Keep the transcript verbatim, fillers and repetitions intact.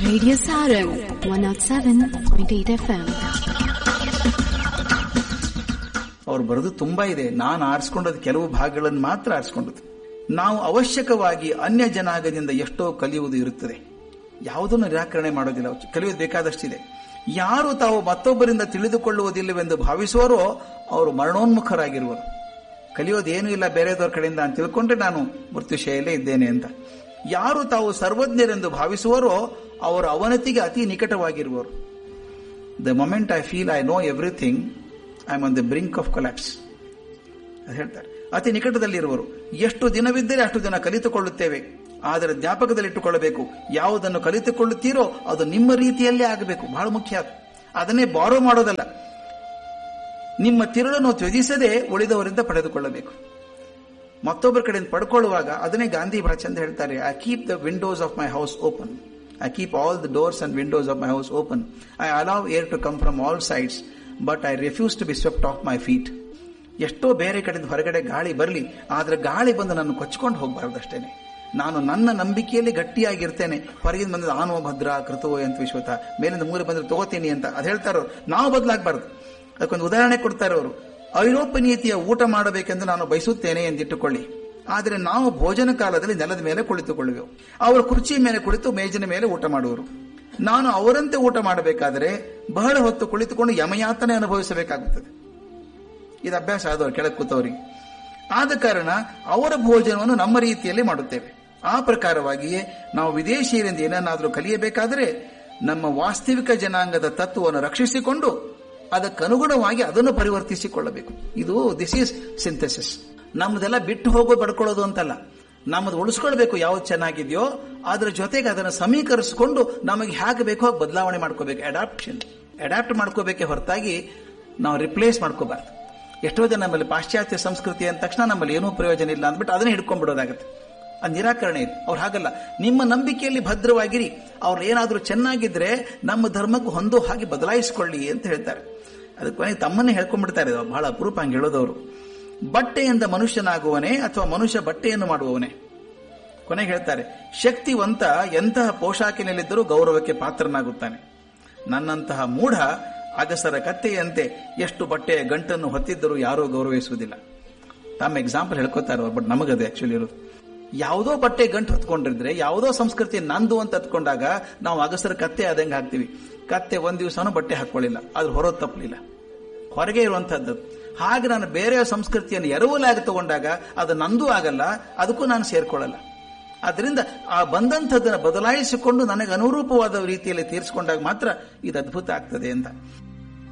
Radio Sarang one oh seven point eight F M. ಅವ್ರು ಬರೆದು ತುಂಬಾ ಇದೆ. ನಾನು ಆರಿಸ್ಕೊಂಡದ್ದು ಕೆಲವು ಭಾಗಗಳನ್ನು ಮಾತ್ರ ಆರಿಸ್ಕೊಂಡದ್ದು. ನಾವು ಅವಶ್ಯಕವಾಗಿ ಅನ್ಯ ಜನಾಂಗದಿಂದ ಎಷ್ಟೋ ಕಲಿಯುವುದು ಇರುತ್ತದೆ. ಯಾವುದನ್ನು ನಿರಾಕರಣೆ ಮಾಡೋದಿಲ್ಲ, ಕಲಿಯೋದು ಬೇಕಾದಷ್ಟಿದೆ. ಯಾರು ತಾವು ಮತ್ತೊಬ್ಬರಿಂದ ತಿಳಿದುಕೊಳ್ಳುವುದಿಲ್ಲವೆಂದು ಭಾವಿಸುವರೋ ಅವರು ಮರಣೋನ್ಮುಖರಾಗಿರುವರು. ಕಲಿಯೋದೇನೂ ಇಲ್ಲ ಬೇರೆದವ್ರ ಕಡೆಯಿಂದ ಅಂತ ತಿಳ್ಕೊಂಡ್ರೆ ನಾನು ಮೃತ್ಯುಶಯಲ್ಲೇ ಇದ್ದೇನೆ ಅಂತ. ಯಾರು ತಾವು ಸರ್ವಜ್ಞರೆಂದು ಭಾವಿಸುವರೋ ಅವರು ಅವನತಿಗೆ ಅತಿ ನಿಕಟವಾಗಿರುವರು. The moment I feel I know everything I am on the brink of collapse ಅದು ಹೇಳ್ತಾರೆ. ಅತಿ ನಿಕಟದಲ್ಲಿರುವರು. ಎಷ್ಟು ದಿನವಿದ್ದರೆ ಅಷ್ಟು ದಿನ ಕಲಿತುಕೊಳ್ಳುತ್ತೇವೆ. ಆದರೆ ಜ್ಞಾಪಕದಲ್ಲಿಟ್ಟುಕೊಳ್ಳಬೇಕು, ಯಾವುದನ್ನು ಕಲಿತುಕೊಳ್ಳುತ್ತೀರೋ ಅದು ನಿಮ್ಮ ರೀತಿಯಲ್ಲೇ ಆಗಬೇಕು. ಬಹಳ ಮುಖ್ಯ. ಅದನ್ನೇ ಬಾರೋ ಮಾಡೋದಲ್ಲ. ನಿಮ್ಮ ತಿರುಳನ್ನು ತ್ಯಜಿಸದೆ ಉಳಿದವರಿಂದ ಪಡೆದುಕೊಳ್ಳಬೇಕು. ಮತ್ತೊಬ್ಬರ ಕಡೆಯಿಂದ ಪಡ್ಕೊಳ್ಳುವಾಗ ಅದನ್ನೇ ಗಾಂಧಿ ಬಹಳ ಚಂದ ಹೇಳ್ತಾರೆ. I keep the Windows of my house open. I keep all the doors and Windows of my house open. I allow air to come from all sides but I refuse to B swept of my feet. ಎಷ್ಟೋ ಬೇರೆ ಕಡೆಯಿಂದ ಹೊರಗಡೆ ಗಾಳಿ ಬರಲಿ, ಆದ್ರೆ ಗಾಳಿ ಬಂದು ನನ್ನ ಕೊಚ್ಕೊಂಡು ಹೋಗಬಾರ್ದಷ್ಟೇನೆ. ನಾನು ನನ್ನ ನಂಬಿಕೆಯಲ್ಲಿ ಗಟ್ಟಿಯಾಗಿರ್ತೇನೆ. ಹೊರಗಿಂದ ಬಂದ ಆನೋ ಭದ್ರ ಕೃತವೋ ಅಂತ ವಿಶ್ವತ ಮೇಲಿಂದ ಮೂಲೆ ಬಂದ್ರೆ ತಗೋತೀನಿ ಅಂತ ಅದು ಹೇಳ್ತಾರೋ. ನಾವು ಬದಲಾಗಬಾರ್ದು. ಅದಕ್ಕೊಂದು ಉದಾಹರಣೆ ಕೊಡ್ತಾರೆ ಅವರು. ಐರೋಪ್ಯನೀತಿಯ ಊಟ ಮಾಡಬೇಕೆಂದು ನಾನು ಬಯಸುತ್ತೇನೆ ಎಂದಿಟ್ಟುಕೊಳ್ಳಿ. ಆದರೆ ನಾವು ಭೋಜನ ಕಾಲದಲ್ಲಿ ನೆಲದ ಮೇಲೆ ಕುಳಿತುಕೊಳ್ಳುವೆವು. ಅವರು ಕುರ್ಚಿ ಮೇಲೆ ಕುಳಿತು ಮೇಜಿನ ಮೇಲೆ ಊಟ ಮಾಡುವರು. ನಾನು ಅವರಂತೆ ಊಟ ಮಾಡಬೇಕಾದರೆ ಬಹಳ ಹೊತ್ತು ಕುಳಿತುಕೊಂಡು ಯಮಯಾತನೆ ಅನುಭವಿಸಬೇಕಾಗುತ್ತದೆ. ಇದು ಅಭ್ಯಾಸ ಆದವರು ಕೆಳಗೆ ಕೂತವರಿಗೆ. ಆದ ಕಾರಣ ಅವರ ಭೋಜನವನ್ನು ನಮ್ಮ ರೀತಿಯಲ್ಲಿ ಮಾಡುತ್ತೇವೆ. ಆ ಪ್ರಕಾರವಾಗಿಯೇ ನಾವು ವಿದೇಶಿಯರಿಂದ ಏನನ್ನಾದರೂ ಕಲಿಯಬೇಕಾದರೆ ನಮ್ಮ ವಾಸ್ತವಿಕ ಜನಾಂಗದ ತತ್ವವನ್ನು ರಕ್ಷಿಸಿಕೊಂಡು ಅದಕ್ಕನುಗುಣವಾಗಿ ಅದನ್ನು ಪರಿವರ್ತಿಸಿಕೊಳ್ಳಬೇಕು. ಇದು ದಿಸ್ ಈಸ್ ಸಿಂಥೆಸಿಸ್. ನಮ್ಮದೆಲ್ಲ ಬಿಟ್ಟು ಹೋಗೋ ಬಡ್ಕೊಳ್ಳೋದು ಅಂತಲ್ಲ. ನಮ್ಮದು ಉಳಿಸ್ಕೊಳ್ಬೇಕು. ಯಾವ್ದು ಚೆನ್ನಾಗಿದೆಯೋ ಅದರ ಜೊತೆಗೆ ಅದನ್ನು ಸಮೀಕರಿಸಿಕೊಂಡು ನಮಗೆ ಹೇಗೆ ಬೇಕೋ ಬದಲಾವಣೆ ಮಾಡ್ಕೋಬೇಕು. ಅಡಾಪ್ಷನ್ ಅಡಾಪ್ಟ್ ಮಾಡ್ಕೋಬೇಕೆ ಹೊರತಾಗಿ ನಾವು ರಿಪ್ಲೇಸ್ ಮಾಡ್ಕೋಬಾರ್ದು. ಎಷ್ಟೋ ಜನ ನಮ್ಮಲ್ಲಿ ಪಾಶ್ಚಾತ್ಯ ಸಂಸ್ಕೃತಿ ಅಂದ ತಕ್ಷಣ ನಮ್ಮಲ್ಲಿ ಏನೂ ಪ್ರಯೋಜನ ಇಲ್ಲ ಅಂದ್ಬಿಟ್ಟು ಅದನ್ನೇ ಹಿಡ್ಕೊಂಡ್ಬಿಡೋದಾಗತ್ತೆ. ಅದು ನಿರಾಕರಣೆ ಇದೆ. ಅವ್ರು ಹಾಗಲ್ಲ. ನಿಮ್ಮ ನಂಬಿಕೆಯಲ್ಲಿ ಭದ್ರವಾಗಿರಿ. ಅವ್ರು ಏನಾದರೂ ಚೆನ್ನಾಗಿದ್ರೆ ನಮ್ಮ ಧರ್ಮಕ್ಕೆ ಹೊಂದೋ ಹಾಗೆ ಬದಲಾಯಿಸಿಕೊಳ್ಳಿ ಅಂತ ಹೇಳ್ತಾರೆ. ಅದಕ್ಕೆ ಕೊನೆಗೆ ತಮ್ಮನ್ನೇ ಹೇಳ್ಕೊಂಡ್ಬಿಡ್ತಾರೆ. ಬಹಳ ಅಪರೂಪ ಹಂಗೆ ಹೇಳೋದವರು. ಬಟ್ಟೆಯಿಂದ ಮನುಷ್ಯನಾಗುವನೇ ಅಥವಾ ಮನುಷ್ಯ ಬಟ್ಟೆಯನ್ನು ಮಾಡುವವನೇ? ಕೊನೆಗೆ ಹೇಳ್ತಾರೆ, ಶಕ್ತಿವಂತ ಎಂತಹ ಪೋಷಾಕಿನಲ್ಲಿದ್ದರೂ ಗೌರವಕ್ಕೆ ಪಾತ್ರನಾಗುತ್ತಾನೆ. ನನ್ನಂತಹ ಮೂಢ ಅಗಸರ ಕತ್ತೆಯಂತೆ ಎಷ್ಟು ಬಟ್ಟೆಯ ಗಂಟನ್ನು ಹೊತ್ತಿದ್ದರೂ ಯಾರೂ ಗೌರವಿಸುವುದಿಲ್ಲ. ತಮ್ಮ ಎಕ್ಸಾಂಪಲ್ ಹೇಳ್ಕೊತಾರೆ. ಬಟ್ ನಮಗದು ಆಕ್ಚುಲಿ ಇರೋದು. ಯಾವುದೋ ಬಟ್ಟೆ ಗಂಟು ಹೊತ್ಕೊಂಡಿದ್ರೆ, ಯಾವುದೋ ಸಂಸ್ಕೃತಿ ನಂದು ಅಂತ ಹತ್ಕೊಂಡಾಗ ನಾವು ಅಗಸರ ಕತ್ತೆ ಆದಂಗೆ ಹಾಕ್ತಿವಿ. ಕತ್ತೆ ಒಂದ್ ದಿವಸನೂ ಬಟ್ಟೆ ಹಾಕೊಳ್ಳಿಲ್ಲ, ಆದ್ರೆ ಹೊರೋದು ತಪ್ಪಲಿಲ್ಲ, ಹೊರಗೆ ಇರುವಂತಹದ್ದು. ಹಾಗೆ ನಾನು ಬೇರೆ ಸಂಸ್ಕೃತಿಯನ್ನು ಎರವಲಾಗಿ ತಗೊಂಡಾಗ ಅದು ನಂದೂ ಆಗಲ್ಲ, ಅದಕ್ಕೂ ನಾನು ಸೇರ್ಕೊಳ್ಳಲ್ಲ. ಆದ್ರಿಂದ ಆ ಬಂದಂಥದ್ದನ್ನು ಬದಲಾಯಿಸಿಕೊಂಡು ನನಗೆ ಅನುರೂಪವಾದ ರೀತಿಯಲ್ಲಿ ತೀರಿಸಿಕೊಂಡಾಗ ಮಾತ್ರ ಇದು ಅದ್ಭುತ ಆಗ್ತದೆ ಅಂತ.